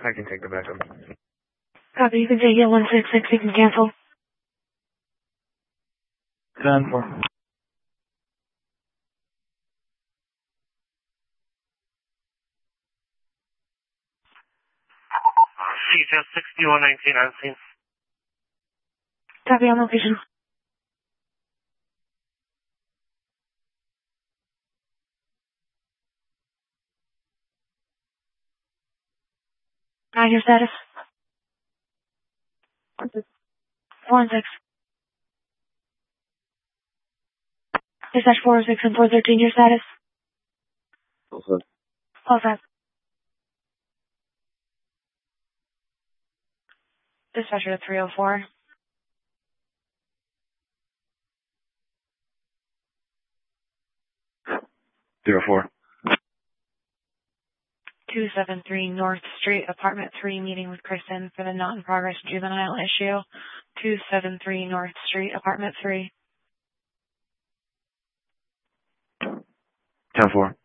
I can take the backup. Copy, you can take it 166, you can cancel. 10-4. CJ 6119 on scene. Copy on location. Your status? 4-6. Dispatch 406 and 413, your status? All set. Dispatcher to 304. 04. 273 North Street, Apartment 3, meeting with Kristen for the not-in-progress juvenile issue. 273 North Street, Apartment 3. 10-4.